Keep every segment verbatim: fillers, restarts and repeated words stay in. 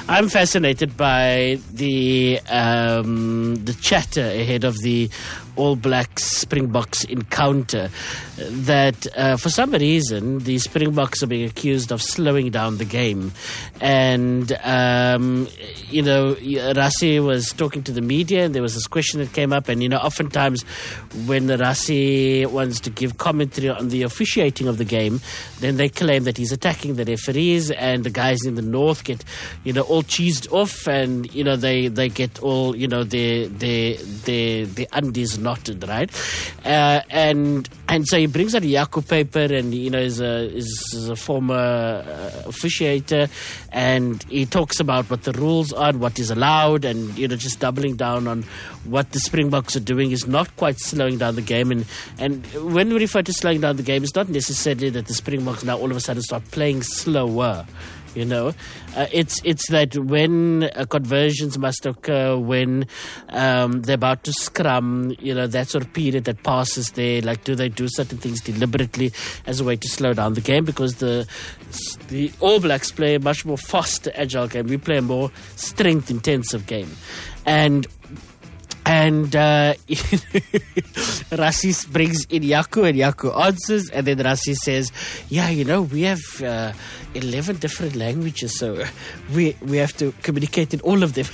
I'm fascinated by the um, the chatter ahead of the All Blacks Springboks encounter, that uh, for some reason the Springboks are being accused of slowing down the game. And, um, you know, Rassie was talking to the media and there was this question that came up. And, you know, oftentimes when Rassie wants to give commentary on the officiating of the game, then they claim that he's attacking the referees, and the guys in the north get, you know, all cheesed off, and, you know, they, they get all, you know, their, their, their, their undies knotted, right? Uh, and and so he brings out a Jaco paper, and, you know, is a, is, is a former uh, officiator, and he talks about what the rules are, what is allowed, and, you know, just doubling down on what the Springboks are doing is not quite slowing down the game. And, and when we refer to slowing down the game, it's not necessarily that the Springboks now all of a sudden start playing slower. You know, uh, it's it's that when uh, conversions must occur, when um, they're about to scrum, you know, that sort of period that passes there. Like, do they do certain things deliberately as a way to slow down the game? Because the the All Blacks play a much more faster, agile game. We play a more strength-intensive game, and. And uh, Rassie brings in Jaco, and Jaco answers, and then Rassie says, yeah, you know, we have uh, eleven different languages, so we we have to communicate in all of them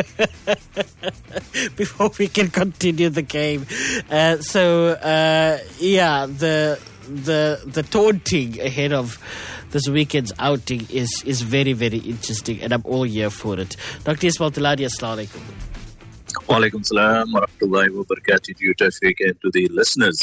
before we can continue the game. Uh, so, uh, yeah, the the the taunting ahead of this weekend's outing is, is very, very interesting, and I'm all here for it. Doctor Ismail Teladi, assalamu alaikum. Walaikum salam wa rahmatullahi wa barakatuh to you, Tawfiq, and to the listeners.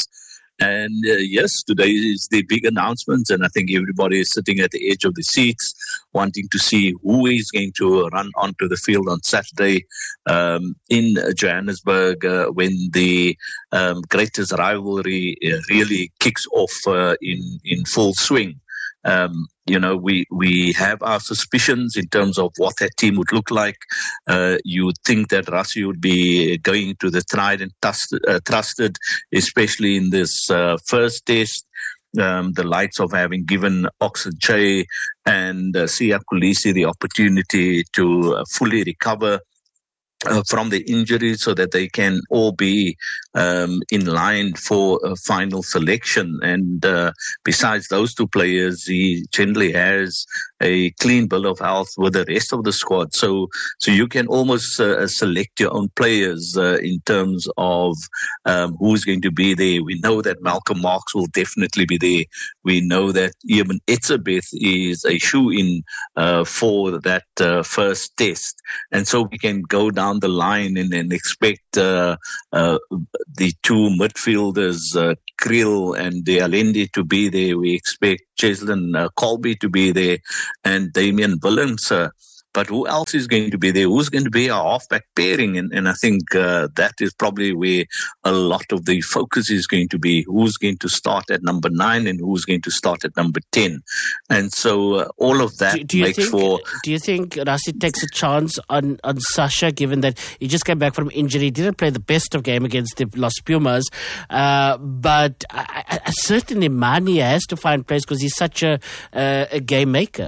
And uh, yes, today is the big announcement, and I think everybody is sitting at the edge of the seats wanting to see who is going to run onto the field on Saturday um, in Johannesburg uh, when the um, greatest rivalry uh, really kicks off uh, in, in full swing. Um, you know, we, we have our suspicions in terms of what that team would look like. Uh, you would think that Rassie would be going to the tried and trusted, uh, trusted especially in this uh, first test. Um, the likes of having given Oxenche and uh, Siya Kolisi the opportunity to uh, fully recover Uh, from the injury, so that they can all be um, in line for a final selection. And uh, besides those two players, he generally has a clean bill of health with the rest of the squad. So, so you can almost uh, select your own players uh, in terms of um, who's going to be there. We know that Malcolm Marx will definitely be there. We know that Eamon Etzebeth is a shoe-in uh, for that uh, first test. And so we can go down the line and, and expect uh, uh, the two midfielders, uh, Kriel and De Allende, to be there. We expect Cheslin uh, Colby to be there and Damian Willems. Uh, But who else is going to be there? Who's going to be our halfback pairing? And, and I think uh, that is probably where a lot of the focus is going to be. Who's going to start at number nine and who's going to start at number ten? And so uh, all of that do, do you makes think, for... Do you think Rassie takes a chance on, on Sasha, given that he just came back from injury, didn't play the best of game against the Los Pumas, uh, but I, I, certainly Mani has to find place because he's such a, uh, a game maker.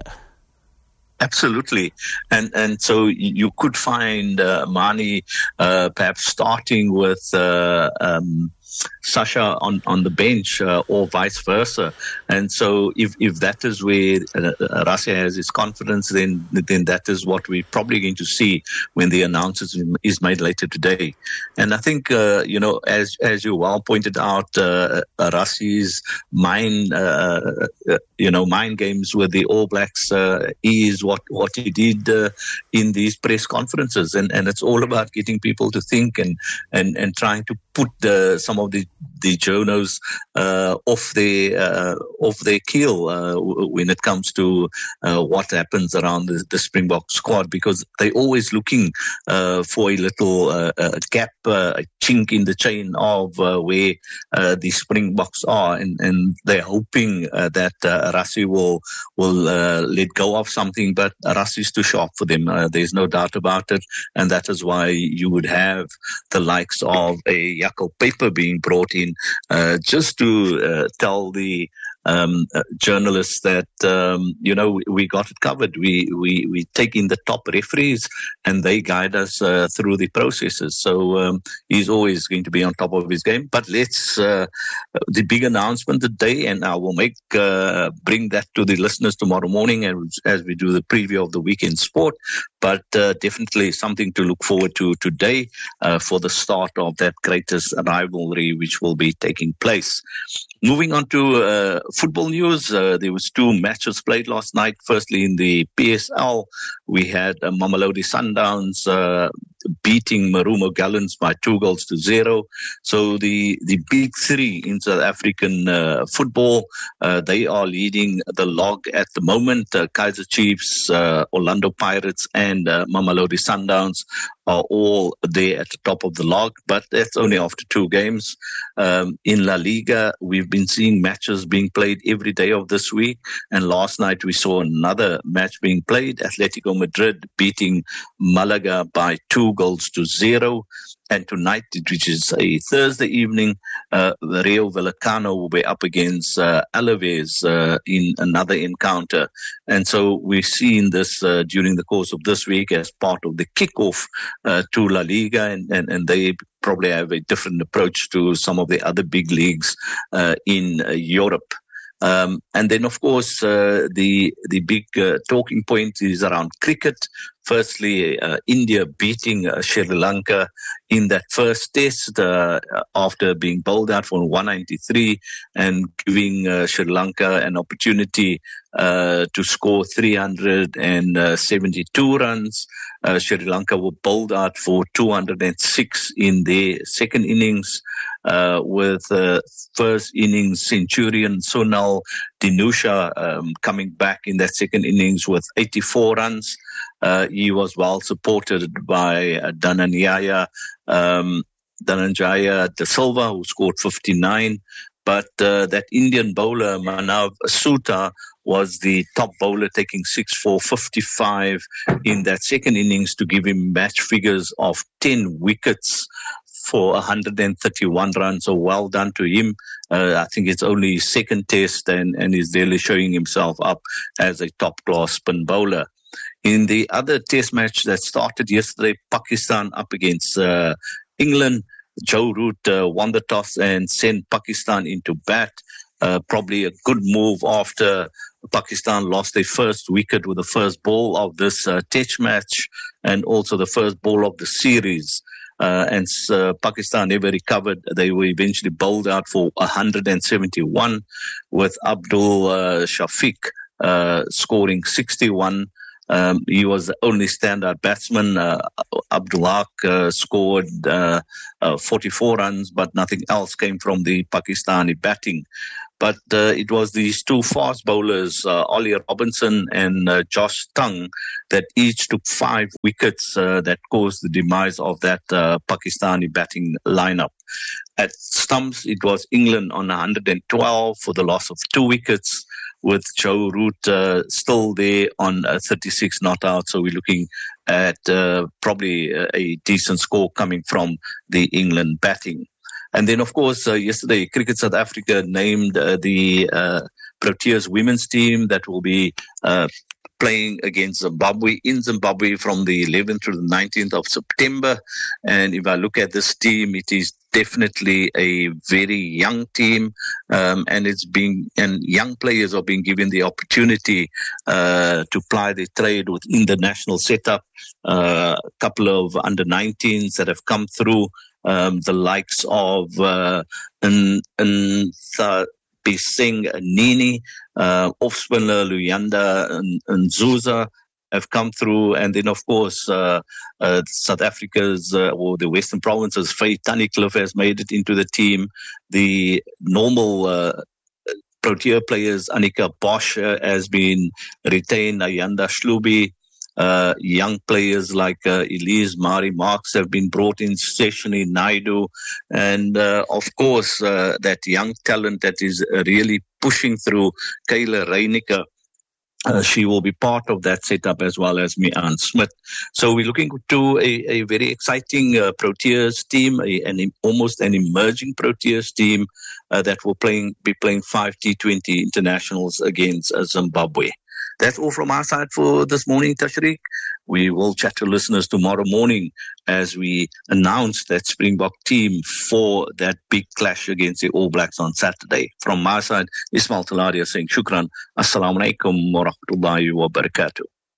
Absolutely. And and so you could find uh, Mani uh, perhaps starting with uh, um, Sasha on, on the bench uh, or vice versa. And so if, if that is where uh, Rassie has his confidence, then then that is what we're probably going to see when the announcement is made later today. And I think, uh, you know, as as you well pointed out, uh, Rassie's mind, uh, uh, you know, mind games with the All Blacks uh, is what, what he did uh, in these press conferences. And, and it's all about getting people to think and, and, and trying to put uh, some of the the journos uh, off their uh, off their keel uh, when it comes to uh, what happens around the, the Springbok squad, because they're always looking uh, for a little uh, a gap, uh, a chink in the chain of uh, where uh, the Springboks are, and, and they're hoping uh, that uh, Rassie will will uh, let go of something, but Rassie's too sharp for them. Uh, there's no doubt about it, and that is why you would have the likes of a Jaco Paper being brought in uh, just to uh, tell the um, uh, journalists that, um, you know, we, we got it covered. We, we, we take in the top referees and they guide us uh, through the processes. So um, he's always going to be on top of his game. But let's, uh, the big announcement today, and I will make, uh, bring that to the listeners tomorrow morning and as we do the preview of the weekend sport. But uh, definitely something to look forward to today uh, for the start of that greatest rivalry which will be taking place. Moving on to uh, football news, uh, there was two matches played last night. Firstly, in the P S L, we had uh, Mamelodi Sundowns uh, beating Marumo Gallants by two goals to zero. So the, the big three in South African uh, football, uh, they are leading the log at the moment. Uh, Kaizer Chiefs, uh, Orlando Pirates and uh, Mamelodi Sundowns are all there at the top of the log, but that's only after two games. Um, in La Liga, we've been seeing matches being played every day of this week, and last night we saw another match being played, Atletico Madrid beating Malaga by two goals to zero. And tonight, which is a Thursday evening, uh, the Rayo Vallecano will be up against uh, Alaves uh, in another encounter. And so we've seen this uh, during the course of this week as part of the kickoff uh, to La Liga, and, and, and they probably have a different approach to some of the other big leagues uh, in uh, Europe. Um, and then, of course, uh, the the big uh, talking point is around cricket. Firstly, uh, India beating uh, Sri Lanka in that first test uh, after being bowled out for one ninety-three and giving uh, Sri Lanka an opportunity uh, to score three hundred seventy-two runs. Uh, Sri Lanka were bowled out for two hundred six in their second innings, uh, with uh, first innings centurion Sonal Dinusha um, coming back in that second innings with eighty-four runs. Uh, he was well supported by uh, Dhananjaya, um, Dhananjaya De Silva, who scored fifty-nine. But uh, that Indian bowler, Manav Sutta, was the top bowler, taking six for fifty-five in that second innings to give him match figures of ten wickets for one hundred thirty-one runs. So well done to him. Uh, I think it's only his second test, and, and he's really showing himself up as a top-class spin bowler. In the other test match that started yesterday, Pakistan up against uh, England, Joe Root uh, won the toss and sent Pakistan into bat. Uh, probably a good move after Pakistan lost their first wicket with the first ball of this uh, test match and also the first ball of the series. Uh, and uh, Pakistan never recovered. They were eventually bowled out for one hundred seventy-one, with Abdul uh, Shafiq uh, scoring sixty-one. Um, he was the only standout batsman. Uh, Abdullah uh, scored uh, uh, forty-four runs, but nothing else came from the Pakistani batting. But uh, it was these two fast bowlers, uh, Ollie Robinson and uh, Josh Tongue, that each took five wickets uh, that caused the demise of that uh, Pakistani batting lineup. At stumps, it was England on one hundred twelve for the loss of two wickets, with Joe Root uh, still there on uh, thirty-six not out. So we're looking at uh, probably a, a decent score coming from the England batting. And then, of course, uh, yesterday, Cricket South Africa named uh, the uh, Proteas women's team that will be uh, playing against Zimbabwe in Zimbabwe from the eleventh to the nineteenth of September. And if I look at this team, it is definitely a very young team, um, and it's being and young players are being given the opportunity uh, to ply their trade within the national setup. Uh, a couple of under nineteens that have come through. Um, the likes of uh, N- N- Bising Nini, uh, off-spinner Luyanda and, and Zuza have come through. And then, of course, uh, uh, South Africa's uh, or the Western Province's Faye Tunnicliffe has made it into the team. The normal uh, Protea players, Annika Bosch uh, has been retained, Ayanda Shlubi. Uh, young players like uh, Elise Marie Marks have been brought in, Seshani Naidu, and uh, of course uh, that young talent that is really pushing through, Kayla Reinicke. Uh, she will be part of that setup as well as Mian Smith. So we're looking to a, a very exciting uh, Proteas team, a, an almost an emerging Proteas team uh, that will playing, be playing five T twenty internationals against uh, Zimbabwe. That's all from our side for this morning, Tashriq. We will chat to listeners tomorrow morning as we announce that Springbok team for that big clash against the All Blacks on Saturday. From my side, Ismail Taladia saying shukran. Assalamu alaikum wa rahmatullahi wa barakatuh.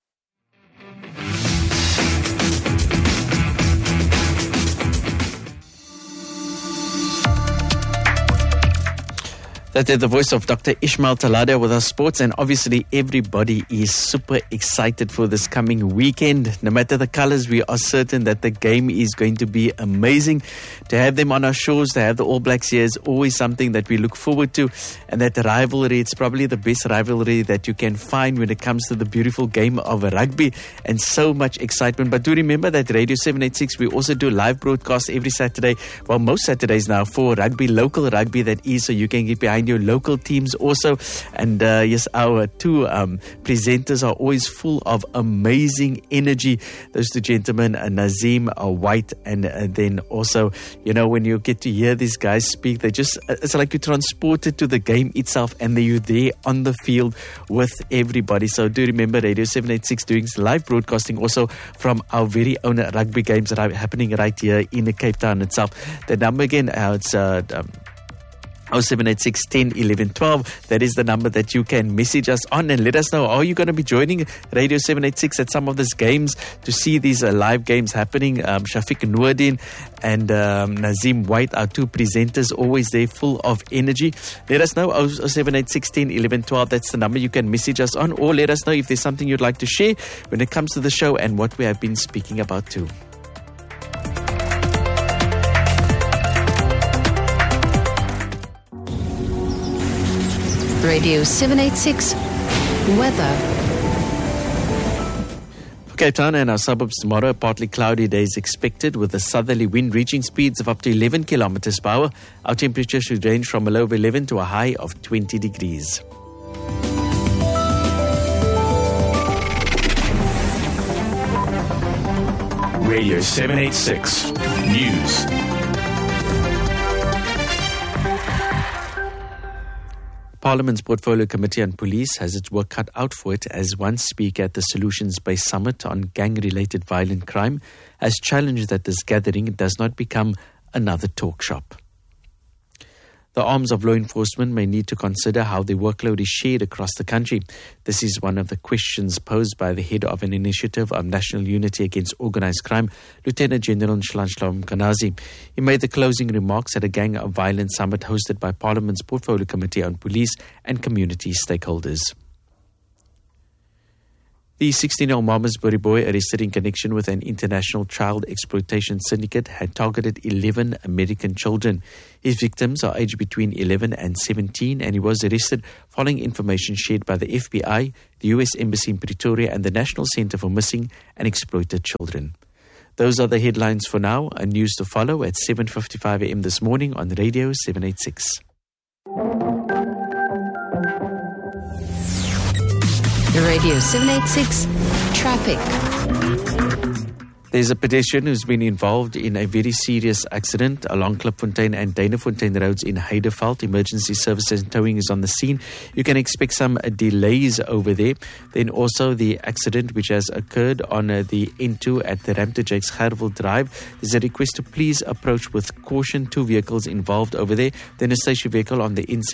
That is the voice of Doctor Ismail Taladia with our sports, and obviously everybody is super excited for this coming weekend. No matter the colours, we are certain that the game is going to be amazing. To have them on our shores, to have the All Blacks here is always something that we look forward to. And that rivalry, it's probably the best rivalry that you can find when it comes to the beautiful game of rugby, and so much excitement. But do remember that Radio seven eighty-six, we also do live broadcasts every Saturday, well, most Saturdays now, for rugby, local rugby that is, so you can get behind your local teams also. And uh, yes, our two um, presenters are always full of amazing energy. Those two gentlemen, uh, Nazim uh, White, and uh, then also, you know, when you get to hear these guys speak, they just, uh, it's like you're transported to the game itself, and then you're there on the field with everybody. So do remember Radio seven eighty-six doing live broadcasting also from our very own rugby games that are happening right here in Cape Town itself. The number again, uh, it's uh, um, oh seven eight six, one zero, one one, one two. That is the number that you can message us on, and let us know, are you going to be joining Radio seven eighty-six at some of these games to see these uh, live games happening? Um, Shafiq Noordin and um, Nazim White, our two presenters, always there full of energy. Let us know, oh seven eight six, one zero, one one, one two. That's the number you can message us on, or let us know if there's something you'd like to share when it comes to the show and what we have been speaking about too. Radio seven eighty-six weather. For Cape Town and our suburbs tomorrow, a partly cloudy day is expected with a southerly wind reaching speeds of up to eleven kilometers per hour. Our temperature should range from a low of eleven to a high of twenty degrees. Radio seven eighty-six News. Parliament's Portfolio Committee on Police has its work cut out for it, as one speaker at the Solutions-Based Summit on Gang-Related Violent Crime has challenged that this gathering does not become another talk shop. The arms of law enforcement may need to consider how their workload is shared across the country. This is one of the questions posed by the head of an initiative of National Unity Against Organised Crime, Lieutenant General Nhlanhla Mkhwanazi. He made the closing remarks at a gang of violence summit hosted by Parliament's Portfolio Committee on Police and community stakeholders. The sixteen-year-old Malmesbury boy arrested in connection with an international child exploitation syndicate had targeted eleven American children. His victims are aged between eleven and seventeen, and he was arrested following information shared by the F B I, the U S Embassy in Pretoria, and the National Centre for Missing and Exploited Children. Those are the headlines for now, and news to follow at seven fifty-five a.m. this morning on Radio seven eighty-six. Radio seven eighty-six Traffic. There's a pedestrian who's been involved in a very serious accident along Klipfontein and Danafontein roads in Heideveld. Emergency services and towing is on the scene. You can expect some uh, delays over there. Then also the accident which has occurred on uh, the N two at the Ramte Jakes Gerwel Drive. There's a request to please approach with caution. Two vehicles involved over there. Then a station vehicle on the N